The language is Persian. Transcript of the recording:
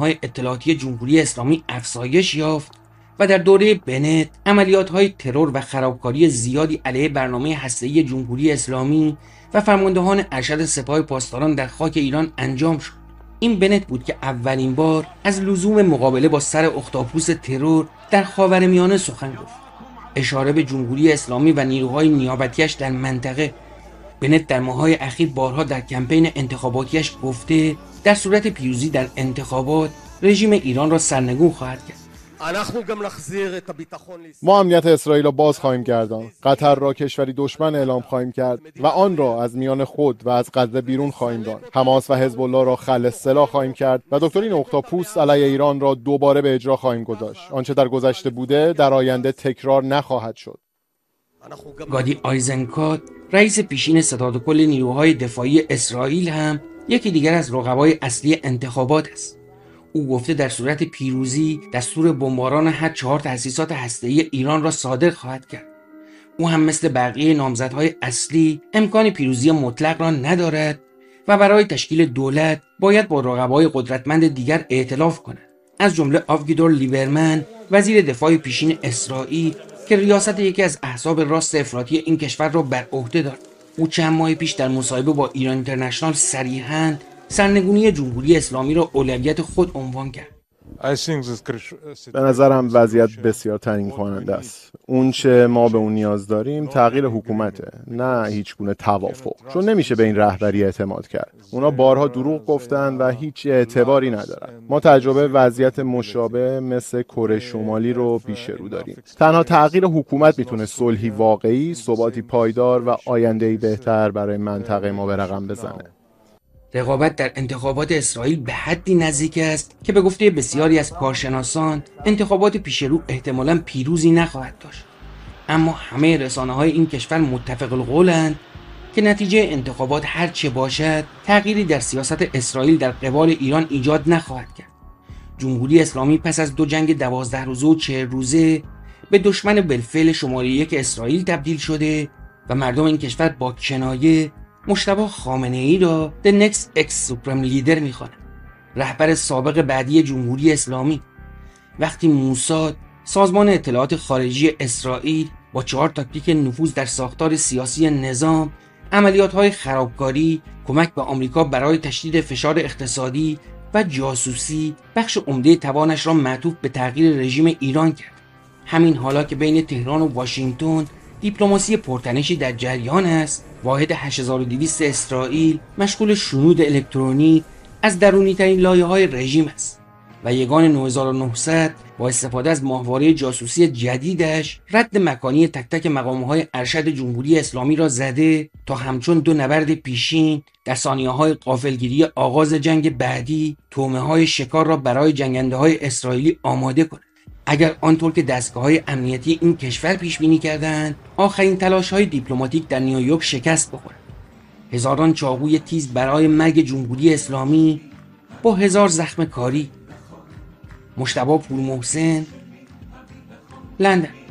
رسانه‌های اطلاعاتی جمهوری اسلامی افزایش یافت و در دوره بنت عملیات‌های ترور و خرابکاری زیادی علیه برنامه هسته‌ای جمهوری اسلامی و فرماندهان ارشد سپاه پاسداران در خاک ایران انجام شد. این بنت بود که اولین بار از لزوم مقابله با سر اختاپوس ترور در خاورمیانه سخن گفت. اشاره به جمهوری اسلامی و نیروهای نیابتیش در منطقه. بنت در ماه‌های اخیر بارها در کمپین انتخاباتیش گفته در صورت پیروزی در انتخابات رژیم ایران را سرنگون خواهد کرد. ما امنیت اسرائیل را باز خواهیم گرداند. قطر را کشوری دشمن اعلام خواهیم کرد و آن را از میان خود و از غزه بیرون خواهیم راند. حماس و حزب الله را خلع سلاح خواهیم کرد و دکترین اختاپوس علیه ایران را دوباره به اجرا خواهیم گذاشت. آنچه در گذشته بوده در آینده تکرار نخواهد شد. گادی آیزنکوت، رئیس پیشین ستاد کل نیروهای دفاعی اسرائیل هم یکی دیگر از رقبای اصلی انتخابات است. او گفته در صورت پیروزی دستور بمباران هر 4 تأسیسات هسته‌ای ایران را صادر خواهد کرد. او هم مثل بقیه نامزدهای اصلی امکان پیروزی مطلق را ندارد و برای تشکیل دولت باید با رقبای قدرتمند دیگر ائتلاف کند، از جمله آوگیدور لیبرمن، وزیر دفاع پیشین اسرائیل که ریاست یکی از احزاب راست افراطی این کشور را بر عهده دارد. او چند ماه پیش در مصاحبه با ایران اینترنشنال صریحاً سرنگونی جمهوری اسلامی را اولویت خود عنوان کرد. به نظرم وضعیت بسیار تعیین کننده است. اون چه ما به اون نیاز داریم تغییر حکومته، نه هیچ گونه توافق. چون نمیشه به این رهبری اعتماد کرد. اونا بارها دروغ گفتن و هیچ اعتباری ندارن. ما تجربه وضعیت مشابه مثل کره شمالی رو پیش رو داریم. تنها تغییر حکومت میتونه صلحی واقعی، ثباتی پایدار و آینده‌ای بهتر برای منطقه ما به رقم بزنه. رقابت در انتخابات اسرائیل به حدی نزدیک است که به گفته بسیاری از کارشناسان انتخابات پیش رو احتمالاً پیروزی نخواهد داشت. اما همه رسانه‌های این کشور متفق القولند که نتیجه انتخابات هر چه باشد تغییری در سیاست اسرائیل در قبال ایران ایجاد نخواهد کرد. جمهوری اسلامی پس از 2 جنگ 12 روزه و 40 روزه به دشمن بالفعل شماره 1 اسرائیل تبدیل شده و مردم این کشور با کنایه مجتبی خامنه‌ای را The Next Ex Supreme Leader می‌خوانند، رهبر سابق بعدی جمهوری اسلامی. وقتی موساد، سازمان اطلاعات خارجی اسرائیل، با 4 تاکتیک نفوذ در ساختار سیاسی نظام، عملیات‌های خرابکاری، کمک به آمریکا برای تشدید فشار اقتصادی و جاسوسی بخش عمده توانش را معطوف به تغییر رژیم ایران کرد. همین حالا که بین تهران و واشنگتن دیپلماسی پرتنشی در جریان است، واحد 8200 اسرائیل مشغول شنود الکترونیک از درونی ترین لایه‌های رژیم است و یگان 9900 با استفاده از ماهواره جاسوسی جدیدش رد مکانی تک تک مقام‌های ارشد جمهوری اسلامی را زده تا همچون 2 نبرد پیشین در ثانیه‌های غافلگیری آغاز جنگ بعدی تومه‌های شکار را برای جنگنده‌های اسرائیلی آماده کند. اگر آنطور که دستگاه‌های امنیتی این کشور پیش بینی کردند آخرین تلاش‌های دیپلماتیک در نیویورک شکست بخورد، هزاران چاقوی تیز برای مرگ جمهوری اسلامی با 1000 زخم کاری. مجتبی پورمحسن، لندن.